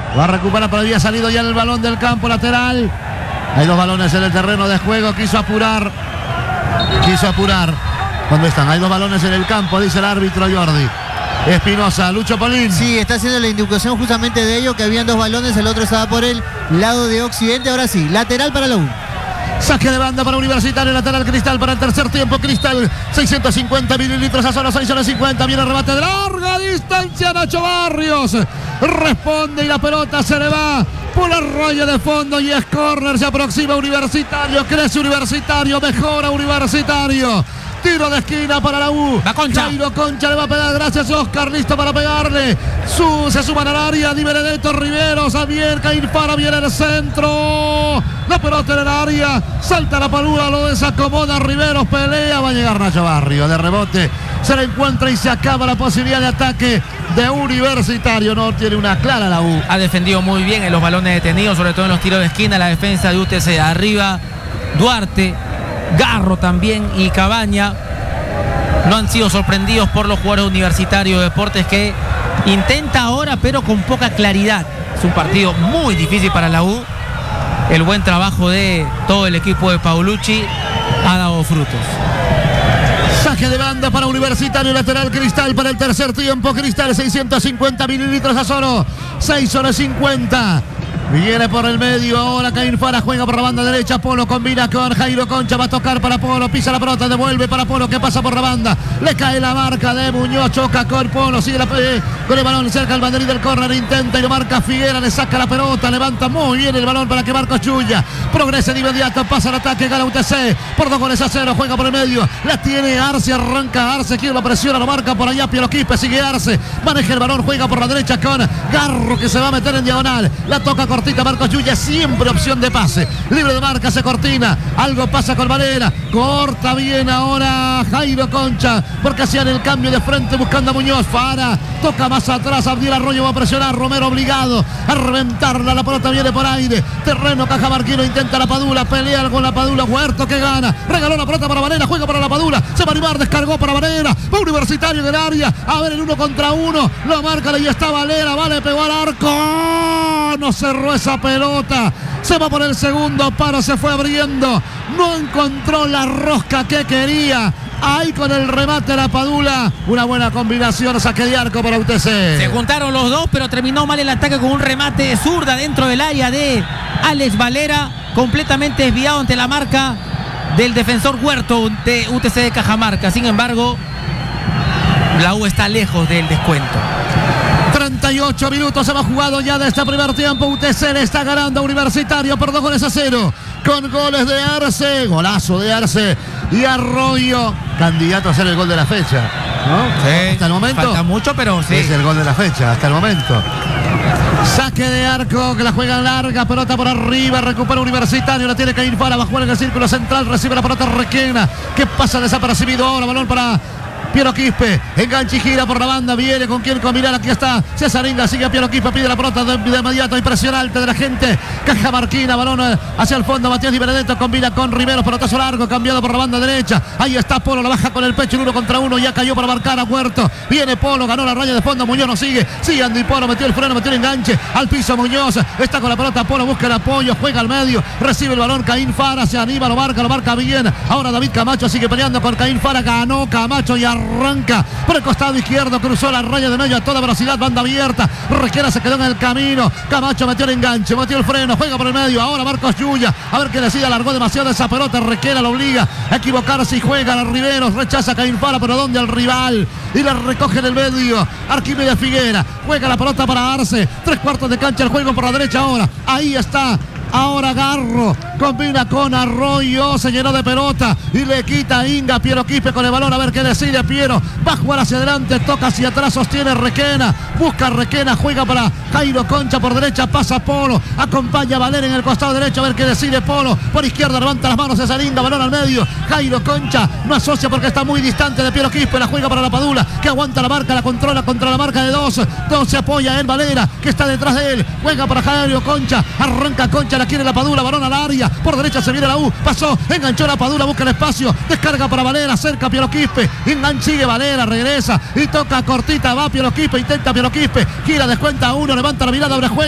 Va a recuperar, pero había salido ya el balón del campo lateral. Hay dos balones en el terreno de juego. Quiso apurar. ¿Dónde están? Hay dos balones en el campo, dice el árbitro Jordi Espinosa. Lucho Polín. Sí, está haciendo la indicación justamente de ello, que habían dos balones, el otro estaba por el lado de Occidente. Ahora sí, lateral para la U. Saque de banda para Universitario, lateral Cristal para el tercer tiempo. Cristal, 650 mililitros a solo 6:50. Viene el remate de larga distancia. Nacho Barrios responde y la pelota se le va por la raya de fondo y es córner. Se aproxima Universitario, crece Universitario, mejora Universitario. Tiro de esquina para la U. Va Concha. Jairo Concha le va a pegar. Gracias, Oscar. Listo para pegarle. Se suman al área. Di Benedetto, Riveros. Javier Cainfara. Viene el centro. La pelota en el área. Salta la Padula. Lo desacomoda Riveros. Pelea. Va a llegar Nacho Barrio. De rebote. Se la encuentra y se acaba la posibilidad de ataque de Universitario. No tiene una clara la U. Ha defendido muy bien en los balones detenidos, sobre todo en los tiros de esquina. La defensa de UTC arriba. Duarte, Garro también y Cabaña no han sido sorprendidos por los jugadores Universitarios. Deportes que intenta ahora, pero con poca claridad. Es un partido muy difícil para la U. El buen trabajo de todo el equipo de Paulucci ha dado frutos. Saque de banda para Universitario, lateral Cristal para el tercer tiempo. Cristal, 650 mililitros a solo 6:50. Viene por el medio, ahora Cainfara juega por la banda derecha. Polo combina con Jairo Concha, va a tocar para Polo, pisa la pelota, devuelve para Polo que pasa por la banda. Le cae la marca de Muñoz, choca con Polo, sigue con el balón cerca del banderín del córner, intenta y lo marca Figuera, le saca la pelota, levanta muy bien el balón para que Marcos Chuya progrese de inmediato, pasa el ataque, gana UTC por 2-0, juega por el medio, la tiene Arce, arranca Arce, quiere la presiona, lo marca por allá Piero Quispe, sigue Arce, maneja el balón, juega por la derecha con Garro que se va a meter en diagonal, la toca cortita Marcos Chuya, siempre opción de pase, libre de marca, se cortina, algo pasa con Valera, corta bien ahora Jairo Concha, porque hacían el cambio de frente buscando a Muñoz. Fara toca más atrás, Abdiel Arroyo va a presionar, Romero obligado a reventarla, la pelota viene por aire, terreno cajamarquino, intenta la Padula, pelea con la Padula, Huerto que gana, regaló la pelota para Valera, juega para la Padula, se va a animar, descargó para Valera, va Universitario en el área, a ver el 1 contra 1, lo marca, y está Valera, vale, pegó al arco, no cerró esa pelota, se va por el segundo paro, se fue abriendo, no encontró la rosca que quería. Ahí con el remate la Padula, una buena combinación, saque de arco para UTC. Se juntaron los dos, pero terminó mal el ataque con un remate de zurda dentro del área de Alex Valera, completamente desviado ante la marca del defensor Huerto de UTC de Cajamarca. Sin embargo, la U está lejos del descuento. 38 minutos se va jugado ya de este primer tiempo. UTC le está ganando a Universitario por 2-0. Con goles de Arce, golazo de Arce y Arroyo, candidato a ser el gol de la fecha, ¿no? Sí, hasta el momento. Falta mucho, pero sí. Es el gol de la fecha, hasta el momento. Saque de arco, que la juega larga, pelota por arriba, recupera Universitario, la tiene que ir para, va a jugar en el círculo central, recibe la pelota Requena, que pasa desapercibido ahora, balón para Piero Quispe, engancha y gira por la banda, viene con quien combinar, aquí está Cesaringa, sigue a Piero Quispe, pide la pelota de inmediato, impresionante de la gente, cajamarquina, balón hacia el fondo, Matías Di Benedetto combina con Rivero, pelotazo largo, cambiado por la banda derecha, ahí está Polo, la baja con el pecho, el 1 contra 1, ya cayó para marcar a Huerto, viene Polo, ganó la raya de fondo, Muñoz no sigue Andy Polo, metió el freno, metió el enganche, al piso Muñoz, está con la pelota, Polo busca el apoyo, juega al medio, recibe el balón, Caín Fara, se anima, lo marca bien, ahora David Camacho sigue peleando con Caín Fara, ganó Camacho y arranca por el costado izquierdo, cruzó la raya de medio a toda velocidad, banda abierta, Requena se quedó en el camino, Camacho metió el enganche, metió el freno, juega por el medio, ahora Marcos Chuya, a ver qué decide, alargó demasiado esa pelota, Requena lo obliga a equivocarse y juega a Riveros, rechaza a Cainfara, pero ¿dónde? Al rival, y la recoge en el medio, Arquímedes Figuera, juega la pelota para Arce, 3/4 de cancha el juego por la derecha ahora, ahí está. Ahora Garro combina con Arroyo, se llenó de pelota y le quita a Inga, Piero Quispe con el balón, a ver qué decide Piero, va a jugar hacia adelante, toca hacia atrás, sostiene Requena, busca Requena, juega para Jairo Concha por derecha, pasa Polo, acompaña a Valera en el costado derecho, a ver qué decide Polo, por izquierda levanta las manos Cesaringa, balón al medio, Jairo Concha no asocia porque está muy distante de Piero Quispe, la juega para la Padula, que aguanta la marca, la controla contra la marca de dos se apoya en Valera, que está detrás de él, juega para Jairo Concha, arranca Concha, la quiere la Padula, balón al área, por derecha se viene la U, pasó, enganchó la Padula, busca el espacio, descarga para Valera, cerca Piero Quispe, sigue Valera, regresa y toca cortita, va Piero Quispe, intenta Piero Quispe, gira, descuenta 1, levanta la mirada, abre juego.